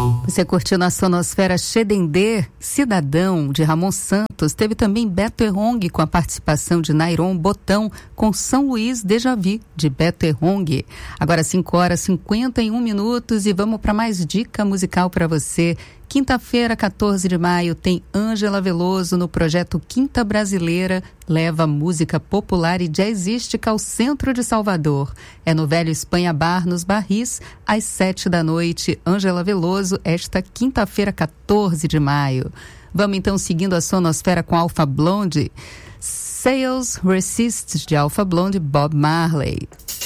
Você curtiu na Sonosfera Xedendê, Cidadão, de Ramon Santos. Teve também Beto Errong, com a participação de Nairon Botão, com São Luís Déjà Vu, de Beto Errong. Agora 5h51 e vamos para mais dica musical para você. Quinta-feira, 14 de maio, tem Ângela Veloso no projeto Quinta Brasileira, leva música popular e jazzística ao centro de Salvador. É no Velho Espanha Bar, nos Barris, às 7 da noite. Ângela Veloso, esta quinta-feira, 14 de maio. Vamos então seguindo a Sonosfera com Alpha Blondy. Sales Resist, de Alpha Blondy, Bob Marley.